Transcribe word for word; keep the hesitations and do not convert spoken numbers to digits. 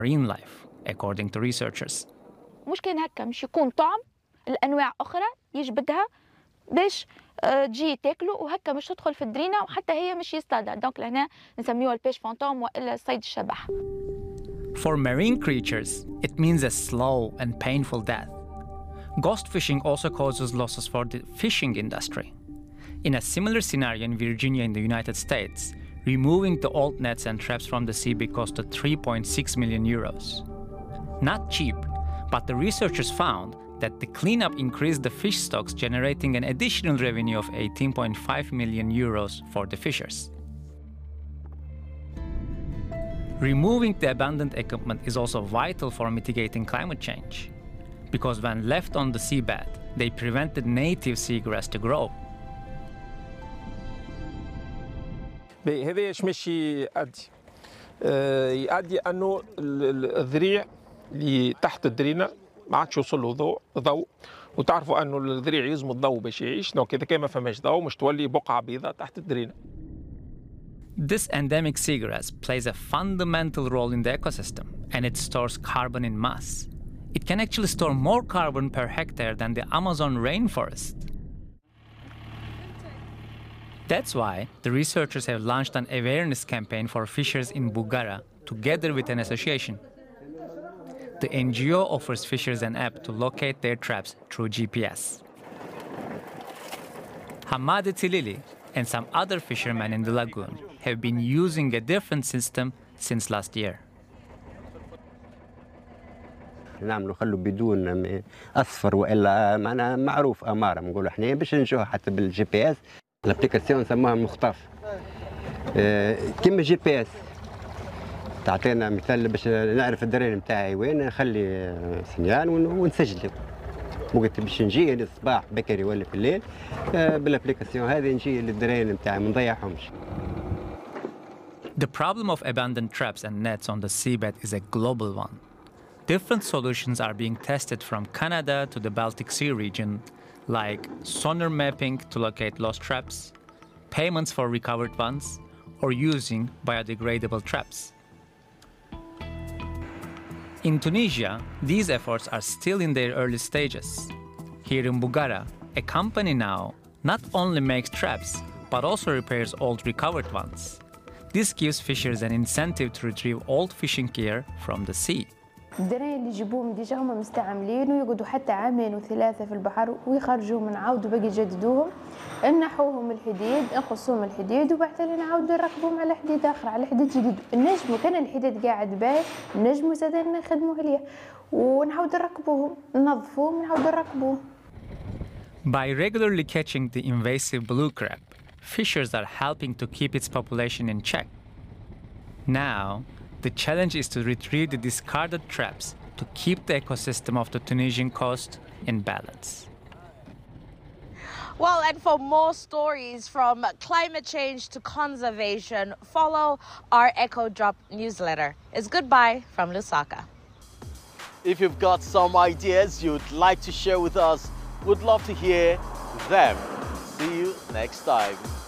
marine life, according to researchers. مش كان هكا، مش يكون طعم الأنواع أخرى يجبدها باش تجي تاكله وهكا مش تدخل في الدرينة وحتى هي مش يصطادها. دونك لهنا نسميوها البيش فانتوم وإلا صيد الشبح. For marine creatures, it means a slow and painful death. Ghost fishing also causes losses for the fishing industry. In a similar scenario in Virginia in the United States, removing the old nets and traps from the sea costed three point six million euros. Not cheap, but the researchers found that the cleanup increased the fish stocks, generating an additional revenue of eighteen point five million euros for the fishers. Removing the abandoned equipment is also vital for mitigating climate change, because when left on the seabed, they prevented native seagrass to grow. هذا ايش ماشي يؤدي؟ يؤدي انه الذريع اللي تحت الدرينه ما عادش يوصل له ضوء ضوء وتعرفوا انه الذريع يلزم الضوء باش يعيش، دونك اذا كان ما فماش ضوء مش تولي بقعه بيضاء تحت الدرينه. This endemic seagrass plays a fundamental role in the ecosystem, and it stores carbon in mass. It can actually store more carbon per hectare than the Amazon rainforest. That's why the researchers have launched an awareness campaign for fishers in Buggara, together with an association. The N G O offers fishers an app to locate their traps through G P S. Hamad Tilili and some other fishermen in the lagoon have been using a different system since last year. نعملوا خلوا بدون اصفر والا معنا معروف اماره نقولوا احنا باش نشوفها حتى بالجي بي اس. الابليكاسيون نسموها مخطف كيما جي بي اس تعطينا مثال باش نعرف الدرين نتاعي وين، نخلي سنيان ونسجله. وقت باش نجي الصباح بكري ولا في الليل بالابليكاسيون هذه نجي للدرين نتاعي ما نضيعهمش. The problem of abandoned traps and nets on the seabed is a global one. Different solutions are being tested from Canada to the Baltic Sea region, like sonar mapping to locate lost traps, payments for recovered ones, or using biodegradable traps. In Tunisia, these efforts are still in their early stages. Here in Buggara, a company now not only makes traps, but also repairs old recovered ones. This gives fishers an incentive to retrieve old fishing gear from the sea. الدراهم اللي يجيبوهم ديجا هما مستعملين ويقعدوا حتى عامين وثلاثة في البحر ويخرجوا من عاود باقي يجددوهم، نحوهم الحديد نقصوهم الحديد وبعدين نعاودوا نركبوهم على حديد آخر على حديد جديد. النجمو كان الحديد قاعد باهي النجمو زاد نخدموا عليه ونعاودوا نركبوهم ننظفوهم ونعاودوا نركبوهم. By regularly catching the invasive blue crab, fishers are helping to keep its population in check. Now, the challenge is to retrieve the discarded traps to keep the ecosystem of the Tunisian coast in balance. Well, and for more stories from climate change to conservation, follow our Echo Drop newsletter. It's goodbye from Lusaka. If you've got some ideas you'd like to share with us, we'd love to hear them. See you next time.